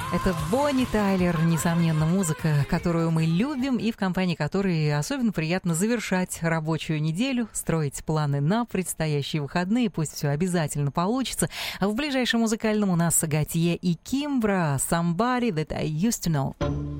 Это Бонни Тайлер, несомненно, музыка, которую мы любим и в компании которой особенно приятно завершать рабочую неделю, строить планы на предстоящие выходные, пусть все обязательно получится. В ближайшем музыкальном у нас Готье и Кимбра «Somebody That I Used to Know».